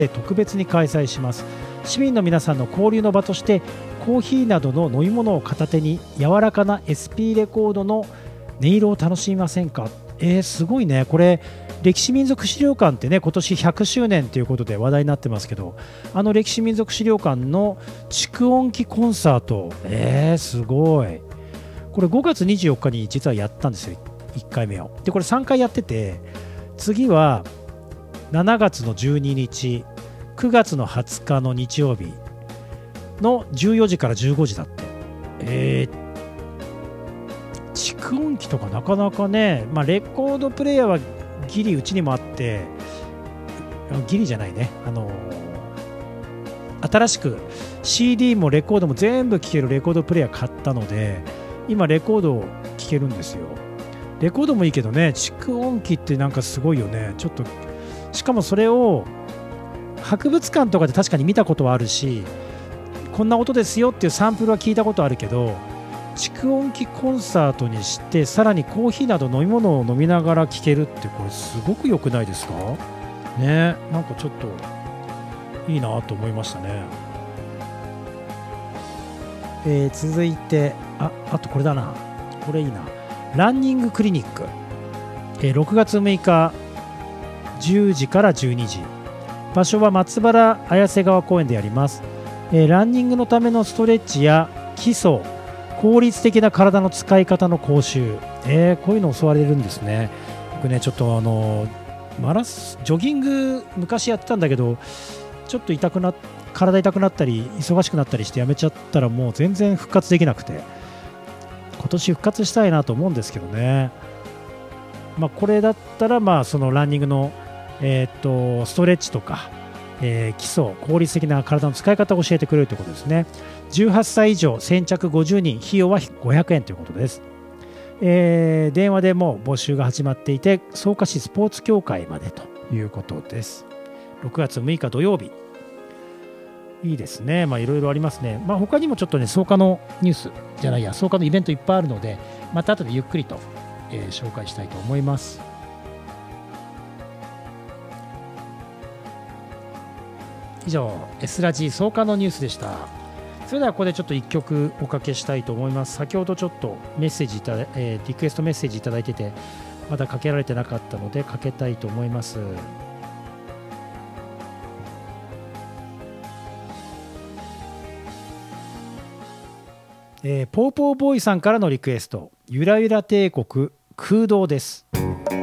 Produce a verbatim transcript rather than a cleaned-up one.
特別に開催します。市民の皆さんの交流の場としてコーヒーなどの飲み物を片手に柔らかな エスピー レコードの音色を楽しみませんか。えー、すごいね。これ歴史民族資料館ってね、今年ひゃくしゅうねんということで話題になってますけど、あの歴史民族資料館の蓄音機コンサート、えー、すごい。これごがつにじゅうよっかに実はやったんですよ、いっかいめを。でこれさんかいやってて、次はしちがつのじゅうににち、くがつのはつかの日曜日のじゅうよじからじゅうごじだって。えー、蓄音機とかなかなかね、まあ、レコードプレーヤーはギリうちにもあって、ギリじゃないね、あのー、新しく シーディー もレコードも全部聴けるレコードプレーヤー買ったので、今レコードを聴けるんですよ。レコードもいいけどね、蓄音機ってなんかすごいよね。ちょっとしかもそれを博物館とかで確かに見たことはあるし、こんな音ですよっていうサンプルは聞いたことあるけど、蓄音機コンサートにしてさらにコーヒーなど飲み物を飲みながら聴けるって、これすごく良くないですかね。なんかちょっといいなと思いましたね。えー、続いてああとこれだな、これいいな、ランニングクリニック、えー、ろくがつむいかじゅうじからじゅうにじ、場所は松原綾瀬川公園でやります。えー、ランニングのためのストレッチや基礎、効率的な体の使い方の講習、えー、こういうの教われるんですね。僕ね、ちょっとあのマラスジョギング昔やってたんだけど、ちょっと痛くな体痛くなったり忙しくなったりしてやめちゃったら、もう全然復活できなくて、今年復活したいなと思うんですけどね。まあ、これだったらまあそのランニングのえー、っとストレッチとか、えー、基礎、効率的な体の使い方を教えてくれるということですね。じゅうはっさい以上、先着ごじゅうにん、費用はごひゃくえんということです。えー、電話でもう募集が始まっていて、草加市スポーツ協会までということです。ろくがつむいか土曜日、いいですね。まあいろいろありますね。まあ他にもちょっとね、草加のニュースじゃないや、草加のイベントいっぱいあるので、また後でゆっくりと、えー、紹介したいと思います。以上、S ラジ草加のニュースでした。それではここでちょっといっきょくおかけしたいと思います。先ほどちょっとメッセージいただ、えー、リクエストメッセージいただいてて、まだかけられてなかったのでかけたいと思います。えー、ポーポーボーイさんからのリクエスト、ゆらゆら帝国空洞です。